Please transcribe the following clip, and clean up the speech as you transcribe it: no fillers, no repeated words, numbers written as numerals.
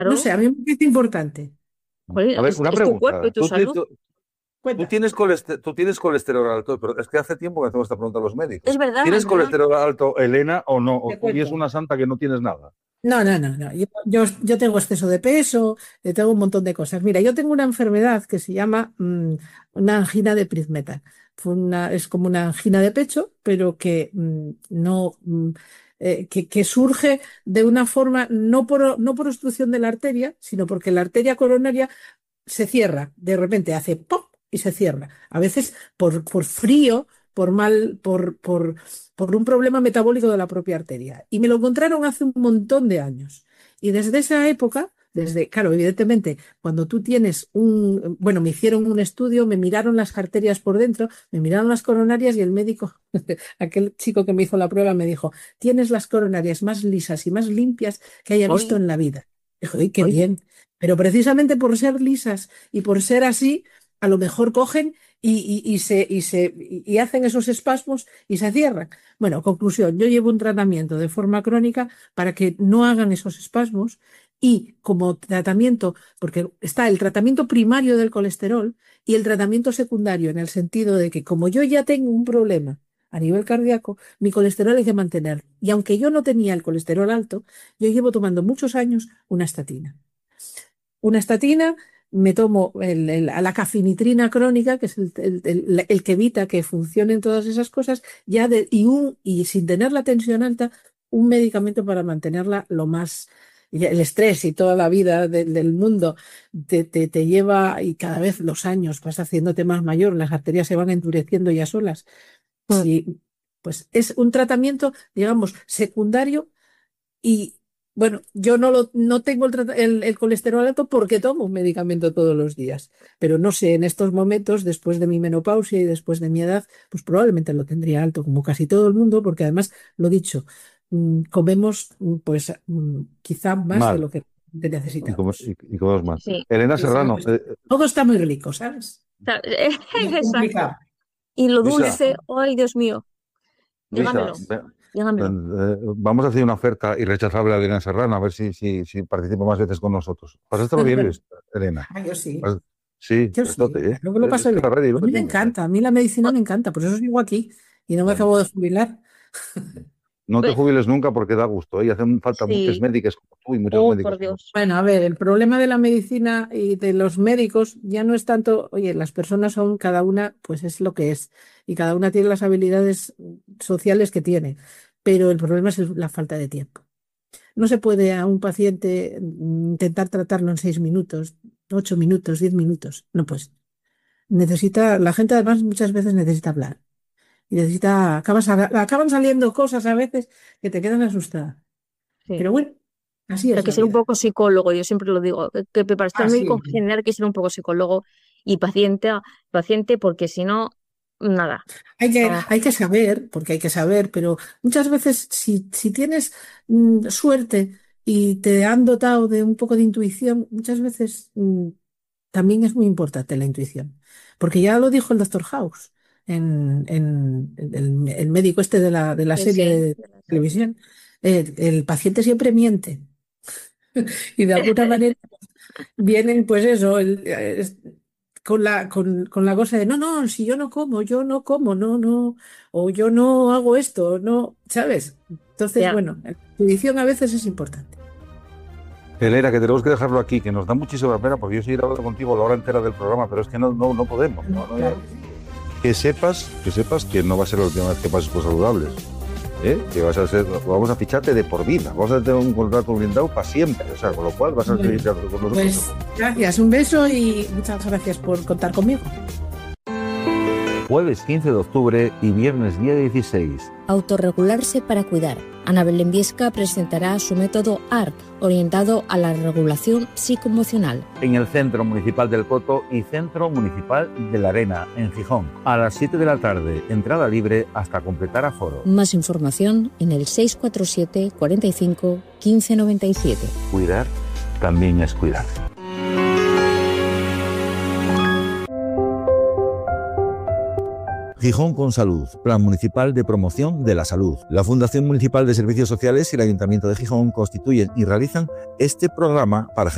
No sé, Claro, a mí me parece importante. A joder, ver, una es tu cuerpo pregunta. y tu salud. Tú Cuenta. tienes colesterol alto, pero es que hace tiempo que hacemos esta pregunta a los Es médicos. verdad, ¿Tienes es verdad. colesterol alto, Elena, o no? Te ¿O y es cuento. una santa que no tienes nada? No, no, no, no. Yo tengo exceso de peso, tengo un montón de cosas. Mira, yo tengo una enfermedad que se llama una angina de Prizmeta. Es como una angina de pecho, pero que no, que surge de una forma, no por obstrucción de la arteria, sino porque la arteria coronaria se cierra, de repente hace ¡pop! Y se cierra. A veces por frío, por un problema metabólico de la propia arteria. Y me lo encontraron hace un montón de años. Y desde esa época, claro, evidentemente, cuando tú tienes bueno, me hicieron un estudio, me miraron las arterias por dentro, me miraron las coronarias y el médico, aquel chico que me hizo la prueba, me dijo, tienes las coronarias más lisas y más limpias que haya visto Hoy, en la vida. Dijo, ¡ay, qué hoy. bien! Pero precisamente por ser lisas y por ser así, a lo mejor cogen y hacen esos espasmos y se cierran. Bueno, conclusión, yo llevo un tratamiento de forma crónica para que no hagan esos espasmos y como tratamiento, porque está el tratamiento primario del colesterol y el tratamiento secundario, en el sentido de que como yo ya tengo un problema a nivel cardíaco, mi colesterol hay que mantenerlo. Y aunque yo no tenía el colesterol alto, yo llevo tomando muchos años una estatina. Una estatina, me tomo a la cafinitrina crónica, que es el que evita que funcionen todas esas cosas, y sin tener la tensión alta, un medicamento para mantenerla lo más. Y el estrés y toda la vida del mundo te lleva, y cada vez los años vas haciéndote más mayor, las arterias se van endureciendo ya solas. Mm. Y pues es un tratamiento, digamos, secundario y bueno, yo no tengo el colesterol alto porque tomo un medicamento todos los días, pero no sé, en estos momentos, después de mi menopausia y después de mi edad, pues probablemente lo tendría alto, como casi todo el mundo, porque además, lo dicho, comemos pues quizá más de Mal. lo que necesitamos. Y comemos mal. Sí, Elena Y Serrano, todo está muy rico, ¿sabes? Y es exacto. complicado. Y lo Luisa, dulce, ay, Dios mío, Luisa, dígamelo, dígamelo. vamos a hacer una oferta irrechazable a Elena Serrano, a ver si participa más veces con nosotros. Pasástelo bien, Luis, Elena. Ah, yo sí. Sí, Yo sí, estote, ¿eh? creo que lo Es paso que la bien. radio A mí me divertimos, ¿eh? encanta, a mí la medicina me encanta, por eso sigo aquí y no me Bueno, acabo de jubilar. no te Pues, jubiles nunca porque da gusto, ¿eh? Y hacen falta muchos sí, médicos como tú y muchos oh, por médicos como tú. Dios. Bueno, a ver, el problema de la medicina y de los médicos ya no es tanto, oye, las personas son cada una, pues es lo que es, y cada una tiene las habilidades sociales que tiene, pero el problema es la falta de tiempo. No se puede a un paciente intentar tratarlo en 6 minutos, 8 minutos, 10 minutos, no pues. La gente además muchas veces necesita hablar. Y acaban saliendo cosas a veces que te quedan asustada. Sí. Pero bueno, así Hay es que la ser un vida. poco psicólogo, yo siempre lo digo, que para estar Así médico en es. general hay que ser un poco psicólogo y paciente, porque si no, nada. No. Hay que saber, porque hay que saber, pero muchas veces si tienes suerte y te han dotado de un poco de intuición, muchas veces también es muy importante la intuición. Porque ya lo dijo el doctor House, el médico este de la Sí, serie sí. de televisión, el paciente siempre miente. Y de alguna manera vienen, pues eso, con la cosa de, no, no, si yo no como, no, no, o yo no hago esto, no, ¿sabes? Entonces, Ya. bueno, la intuición a veces es importante. Elena, que tenemos que dejarlo aquí, que nos da muchísima pena porque yo seguir hablando contigo la hora entera del programa, pero es que no podemos. Claro. Que sepas que no va a ser la última vez que pases por saludables. Que vamos a ficharte de por vida, vamos a tener un contrato blindado para siempre, o sea, con lo cual vas a seguir con nosotros. Pues gracias, un beso y muchas gracias por contar conmigo. Jueves 15 de octubre y viernes día 16. Autorregularse para cuidar. Ana Belén Viesca presentará su método ART, orientado a la regulación psicoemocional. En el Centro Municipal del Coto y Centro Municipal de la Arena, en Gijón. A las 7 de la tarde, entrada libre hasta completar aforo. Más información en el 647 45 15 97. Cuidar también es cuidar. Gijón con Salud, Plan Municipal de Promoción de la Salud. La Fundación Municipal de Servicios Sociales y el Ayuntamiento de Gijón constituyen y realizan este programa para